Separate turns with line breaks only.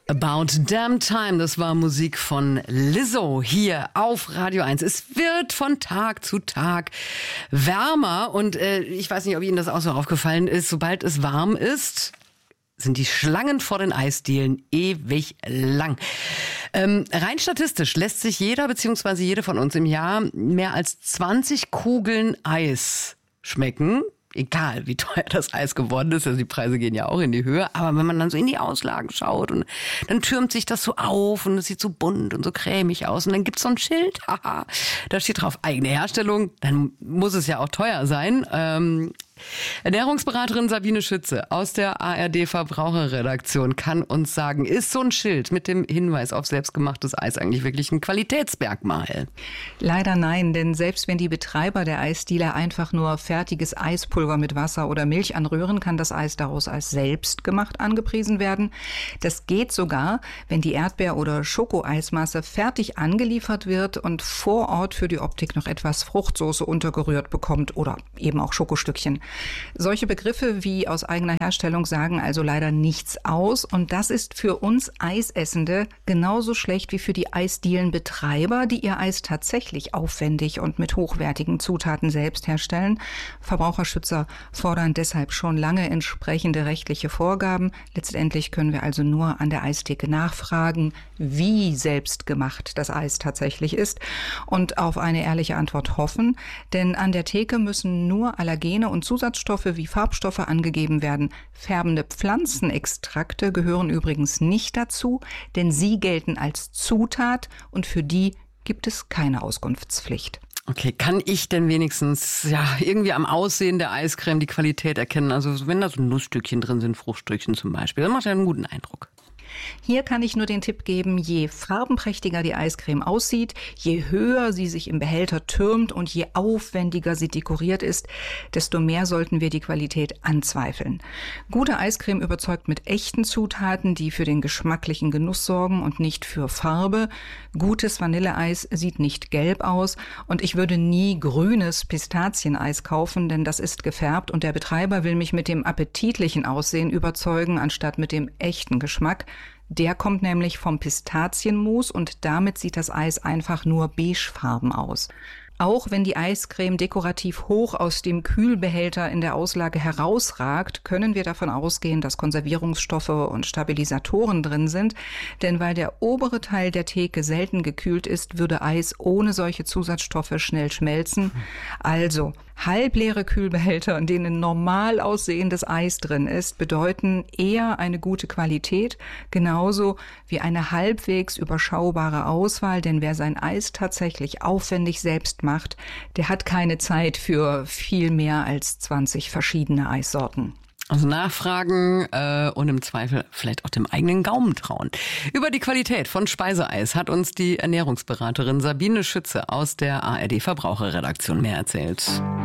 About Damn Time, das war Musik von Lizzo hier auf Radio 1. Es wird von Tag zu Tag wärmer und ich weiß nicht, ob Ihnen das auch so aufgefallen ist, sobald es warm ist, sind die Schlangen vor den Eisdielen ewig lang. Rein statistisch lässt sich jeder bzw. jede von uns im Jahr mehr als 20 Kugeln Eis schmecken. Egal, wie teuer das Eis geworden ist, also die Preise gehen ja auch in die Höhe, aber wenn man dann so in die Auslagen schaut und dann türmt sich das so auf und es sieht so bunt und so cremig aus und dann gibt's so ein Schild, haha, da steht drauf eigene Herstellung, dann muss es ja auch teuer sein. Ernährungsberaterin Sabine Schütze aus der ARD Verbraucherredaktion kann uns sagen, ist so ein Schild mit dem Hinweis auf selbstgemachtes Eis eigentlich wirklich ein Qualitätsmerkmal?
Leider nein, denn selbst wenn die Betreiber der Eisdiele einfach nur fertiges Eispulver mit Wasser oder Milch anrühren, kann das Eis daraus als selbstgemacht angepriesen werden. Das geht sogar, wenn die Erdbeer- oder Schokoeismasse fertig angeliefert wird und vor Ort für die Optik noch etwas Fruchtsoße untergerührt bekommt oder eben auch Schokostückchen. Solche Begriffe wie aus eigener Herstellung sagen also leider nichts aus und das ist für uns Eisessende genauso schlecht wie für die Eisdielenbetreiber, die ihr Eis tatsächlich aufwendig und mit hochwertigen Zutaten selbst herstellen. Verbraucherschützer fordern deshalb schon lange entsprechende rechtliche Vorgaben. Letztendlich können wir also nur an der Eistheke nachfragen, wie selbstgemacht das Eis tatsächlich ist und auf eine ehrliche Antwort hoffen, denn an der Theke müssen nur Allergene und Zusatzstoffe wie Farbstoffe angegeben werden. Färbende Pflanzenextrakte gehören übrigens nicht dazu, denn sie gelten als Zutat und für die gibt es keine Auskunftspflicht.
Okay, kann ich denn wenigstens irgendwie am Aussehen der Eiscreme die Qualität erkennen? Also wenn da so Nussstückchen drin sind, Fruchtstückchen zum Beispiel, das macht ja einen guten Eindruck.
Hier kann ich nur den Tipp geben, je farbenprächtiger die Eiscreme aussieht, je höher sie sich im Behälter türmt und je aufwendiger sie dekoriert ist, desto mehr sollten wir die Qualität anzweifeln. Gute Eiscreme überzeugt mit echten Zutaten, die für den geschmacklichen Genuss sorgen und nicht für Farbe. Gutes Vanilleeis sieht nicht gelb aus und ich würde nie grünes Pistazieneis kaufen, denn das ist gefärbt und der Betreiber will mich mit dem appetitlichen Aussehen überzeugen, anstatt mit dem echten Geschmack. Der kommt nämlich vom Pistazienmus und damit sieht das Eis einfach nur beigefarben aus. Auch wenn die Eiscreme dekorativ hoch aus dem Kühlbehälter in der Auslage herausragt, können wir davon ausgehen, dass Konservierungsstoffe und Stabilisatoren drin sind. Denn weil der obere Teil der Theke selten gekühlt ist, würde Eis ohne solche Zusatzstoffe schnell schmelzen. Also halbleere Kühlbehälter, in denen normal aussehendes Eis drin ist, bedeuten eher eine gute Qualität, genauso wie eine halbwegs überschaubare Auswahl. Denn wer sein Eis tatsächlich aufwendig selbst macht, der hat keine Zeit für viel mehr als 20 verschiedene Eissorten.
Also nachfragen und im Zweifel vielleicht auch dem eigenen Gaumen trauen. Über die Qualität von Speiseeis hat uns die Ernährungsberaterin Sabine Schütze aus der ARD Verbraucherredaktion mehr erzählt.